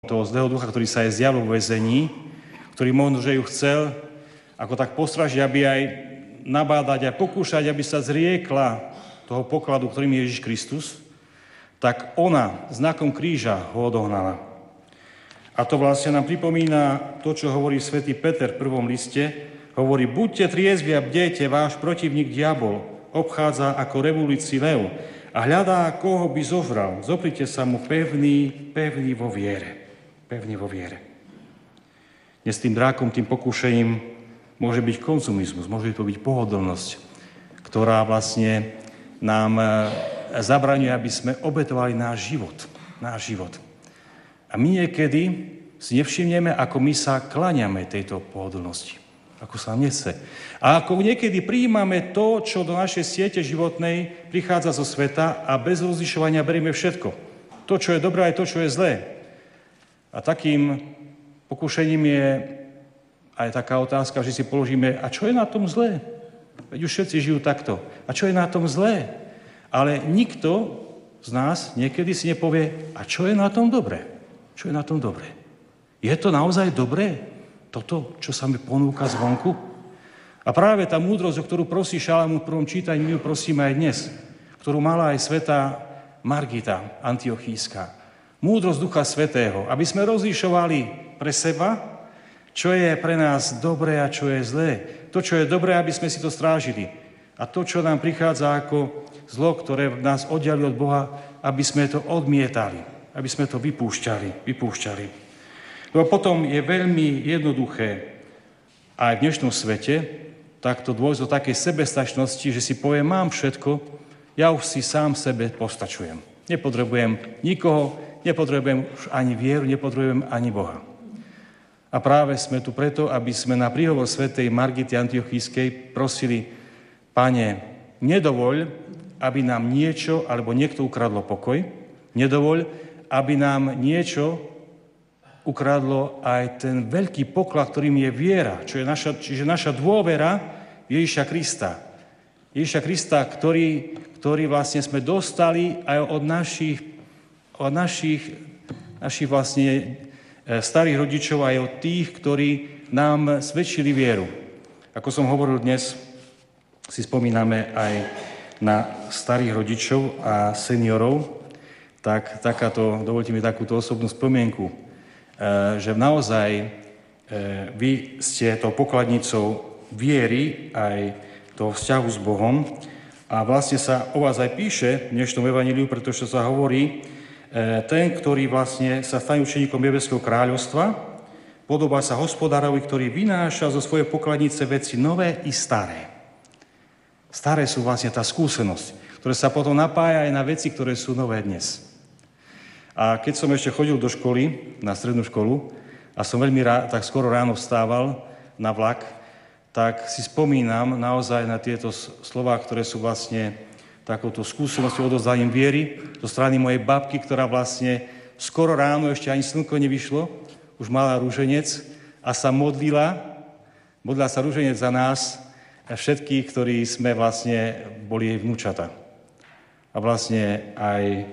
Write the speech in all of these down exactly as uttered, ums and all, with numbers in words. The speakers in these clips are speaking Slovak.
toho zlého ducha, ktorý sa aj zjavil v väzení, ktorý možno, že ju chcel ako tak postražiť, aby aj nabádať a pokúšať, aby sa zriekla toho pokladu, ktorým je Ježiš Kristus, tak ona znakom kríža ho odohnala. A to vlastne nám pripomína to, čo hovorí svätý Peter v prvom liste. Hovorí, buďte triezvi a bdejte, váš protivník diabol obchádza ako revolúci lev a hľadá, koho by zožral. Zoprite sa mu pevný, pevný vo viere. Pevný vo viere. Dnes tým drákom, tým pokúšením môže byť konzumizmus, môže to byť pohodlnosť, ktorá vlastne nám zabraňuje, aby sme obetovali náš život. Náš život. A my niekedy si nevšimneme, ako my sa kláňame tejto pohodlnosti. Ako sa nám nechce. A ako niekedy prijímame to, čo do našej siete životnej prichádza zo sveta a bez rozlišovania berieme všetko. To, čo je dobré, aj to, čo je zlé. A takým pokúšením je aj taká otázka, že si položíme, a čo je na tom zlé? Veď už všetci žijú takto. A čo je na tom zlé? Ale nikto z nás niekedy si nepovie, a čo je na tom dobré? Čo je na tom dobré? Je to naozaj dobré? Toto, čo sa mi ponúka zvonku? A práve tá múdrosť, o ktorú prosí Šalamún v prvom čítaní, my ju prosíme aj dnes, ktorú mala aj svätá Margita Antiochíska. Múdrosť Ducha Svätého, aby sme rozlišovali pre seba, čo je pre nás dobré a čo je zlé. To, čo je dobré, aby sme si to strážili. A to, čo nám prichádza ako zlo, ktoré nás oddiali od Boha, aby sme to odmietali, aby sme to vypúšťali, vypúšťali. Lebo potom je veľmi jednoduché aj v dnešnom svete takto dôjsť do takej sebestačnosti, že si poviem, mám všetko, ja už si sám sebe postačujem. Nepotrebujem nikoho, nepotrebujem už ani vieru, nepotrebujem ani Boha. A práve sme tu preto, aby sme na príhovor svätej Margity Antiochískej prosili, Pane, nedovoľ, aby nám niečo alebo niekto ukradlo pokoj, nedovoľ, aby nám niečo ukradlo aj ten veľký poklad, ktorým je viera, čo je naša, čiže naša dôvera v Ježiša Krista. Ježiša Krista, ktorý, ktorý vlastne sme dostali aj od našich, od našich, našich vlastne starých rodičov, aj od tých, ktorí nám svedčili vieru. Ako som hovoril dnes, si spomíname aj na starých rodičov a seniorov, tak takáto, dovolte mi takúto osobnú spomienku, že naozaj vy ste tou pokladnicou viery aj toho vzťahu s Bohom a vlastne sa o vás aj píše v dnešnom evanjeliu, pretože sa hovorí, ten, ktorý vlastne sa stane učeníkom nebeského kráľovstva, podobá sa hospodárovi, ktorý vynáša zo svojej pokladnice veci nové i staré. Staré sú vlastne tá skúsenosť, ktorá sa potom napája aj na veci, ktoré sú nové dnes. A keď som ešte chodil do školy, na strednú školu, a som veľmi rád, tak skoro ráno vstával na vlak, tak si spomínam naozaj na tieto slová, ktoré sú vlastne takouto skúsenosťou odovzdaním viery zo strany mojej babky, ktorá vlastne skoro ráno, ešte ani slnko nevyšlo, už mala rúženec a sa modlila, modlila sa rúženec za nás a všetkých, ktorí sme vlastne boli jej vnúčata. A vlastne aj e,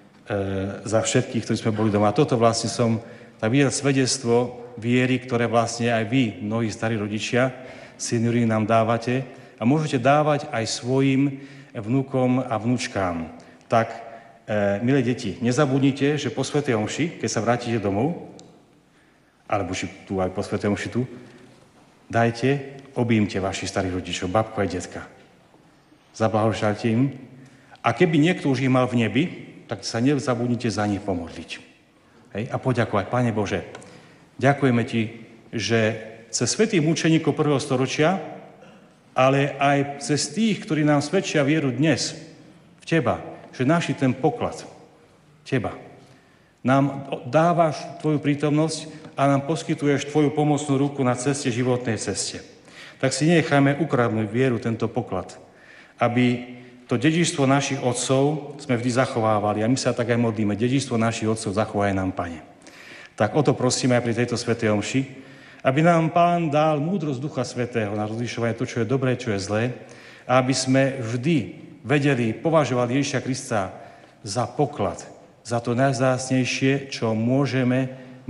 za všetkých, ktorí sme boli doma. A toto vlastne som tak videl svedectvo viery, ktoré vlastne aj vy, mnohí starí rodičia, seniori nám dávate a môžete dávať aj svojim vnúkom a vnúčkám. Tak, e, milé deti, nezabudnite, že po svätej omši, keď sa vrátite domov, alebo či tu aj po svätej omši tu, dajte, objímte vašich starých rodičov, babku aj detka. Zablahoželte im. A keby niekto už ich mal v nebi, tak sa nezabudnite za nich pomodliť. Hej? A poďakovať. Pane Bože, ďakujeme Ti, že cez svätých mučeníkov prvého storočia, ale aj cez tých, ktorí nám svedčia vieru dnes v Teba, že našli ten poklad Teba. Nám dávaš Tvoju prítomnosť a nám poskytuješ Tvoju pomocnú ruku na ceste, životnej ceste. Tak si nenechajme ukradnúť vieru, tento poklad, aby to dedičstvo našich otcov sme vždy zachovávali. A my sa tak aj modlíme. Dedičstvo našich otcov zachovaj nám, Pane. Tak o to prosíme aj pri tejto svätej omši, aby nám Pán dal múdrosť Ducha Svätého na rozlišovanie to, čo je dobré, čo je zlé, a aby sme vždy vedeli považovať Ježiša Krista za poklad, za to najvzácnejšie, čo môžeme